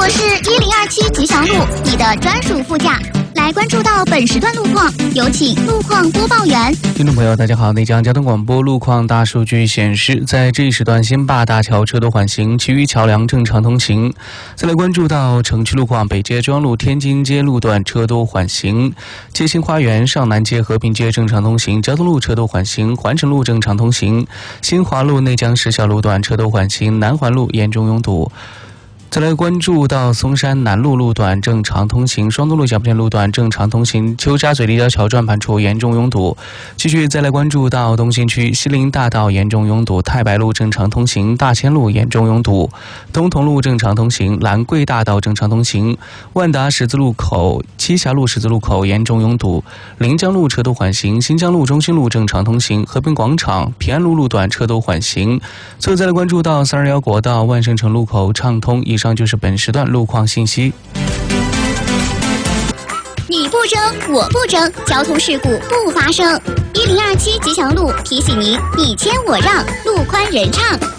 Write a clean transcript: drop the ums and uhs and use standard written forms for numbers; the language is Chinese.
我是1027吉祥路，你的专属副驾。来关注到本时段路况，有请路况播报员。 听众朋友，大家好，内江交通广播路况大数据显示，在这一时段，新坝大桥车多缓行，其余桥梁正常通行。再来关注到城区路况，北街中央路天津街路段车多缓行，街心花园、上南街、和平街正常通行，交通路车多缓行，环城路正常通行，新华路内江石小路段车多缓行，南环路严重拥堵。再来关注到松山南路路段正常通行，双东路小片路段正常通行，邱家嘴立交桥转盘处严重拥堵。继续再来关注到东新区西林大道严重拥堵，太白路正常通行，大千路严重拥堵，东同路正常通行，兰桂大道正常通行，万达十字路口、栖霞路十字路口严重拥堵，临江路车多缓行，新疆路中心路正常通行，和平广场、平安路路段车多缓行。最后再来关注到321国道万盛城路口畅通。以上就是本时段路况信息。 你不争，我不争，交通事故不发生。1027吉祥路提醒您：你谦我让，路宽人畅。